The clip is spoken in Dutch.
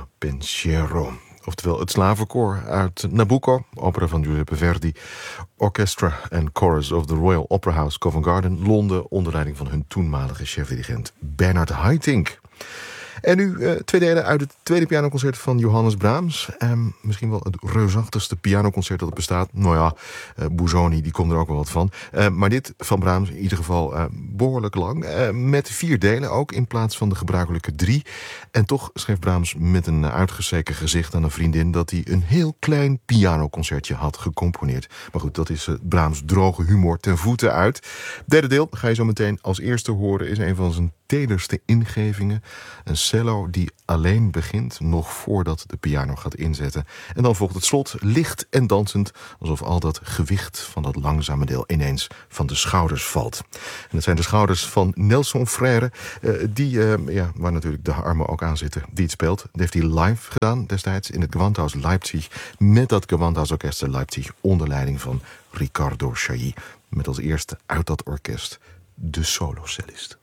L'ultima pensiero. Oftewel het slavenkoor uit Nabucco, opera van Giuseppe Verdi. Orchestra and Chorus of the Royal Opera House, Covent Garden, Londen, onder leiding van hun toenmalige chef-dirigent Bernard Haitink. En nu twee delen uit het tweede pianoconcert van Johannes Brahms. Misschien wel het reusachtigste pianoconcert dat er bestaat. Nou ja, Busoni, die komt er ook wel wat van. Maar dit van Brahms in ieder geval behoorlijk lang. Met 4 delen ook, in plaats van de gebruikelijke 3. En toch schreef Brahms met een uitgezeken gezicht aan een vriendin dat hij een heel klein pianoconcertje had gecomponeerd. Maar goed, dat is Brahms droge humor ten voeten uit. Derde deel ga je zo meteen als eerste horen, is een van zijn tederste ingevingen. Een cello die alleen begint, nog voordat de piano gaat inzetten. En dan volgt het slot, licht en dansend, alsof al dat gewicht van dat langzame deel ineens van de schouders valt. En dat zijn de schouders van Nelson Freire, waar natuurlijk de armen ook aan zitten, die het speelt. Dat heeft hij live gedaan destijds in het Gewandhaus Leipzig, met dat Gewandhausorchester Leipzig onder leiding van Riccardo Chailly. Met als eerste uit dat orkest de solocellist.